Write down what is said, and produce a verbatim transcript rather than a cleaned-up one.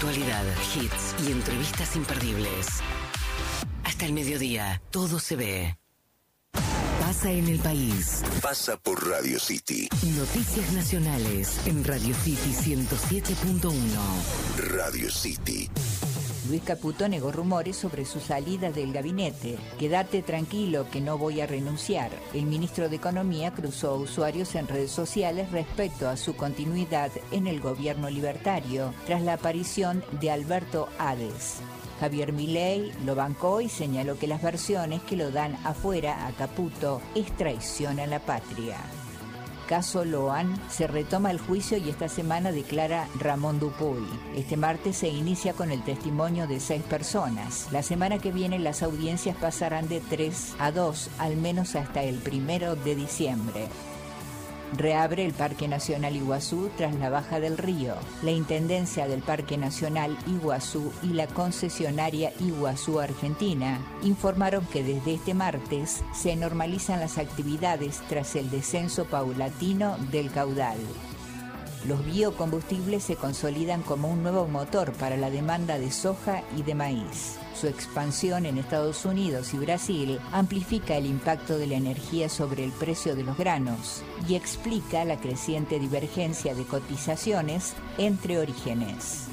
Actualidad, hits y entrevistas imperdibles. Hasta el mediodía, todo se ve. Pasa en el país. Pasa por Radio City. Noticias nacionales en Radio City ciento siete punto uno. Radio City. Luis Caputo negó rumores sobre su salida del gabinete. Quédate tranquilo que no voy a renunciar. El ministro de Economía cruzó a usuarios en redes sociales respecto a su continuidad en el gobierno libertario tras la aparición de Alberto Hades. Javier Milei lo bancó y señaló que las versiones que lo dan afuera a Caputo es traición a la patria. Caso Loan, se retoma el juicio y esta semana declara Ramón Dupuy. Este martes se inicia con el testimonio de seis personas. La semana que viene las audiencias pasarán de tres a dos, al menos hasta el primero de diciembre. Reabre el Parque Nacional Iguazú tras la baja del río. La Intendencia del Parque Nacional Iguazú y la concesionaria Iguazú Argentina informaron que desde este martes se normalizan las actividades tras el descenso paulatino del caudal. Los biocombustibles se consolidan como un nuevo motor para la demanda de soja y de maíz. Su expansión en Estados Unidos y Brasil amplifica el impacto de la energía sobre el precio de los granos y explica la creciente divergencia de cotizaciones entre orígenes.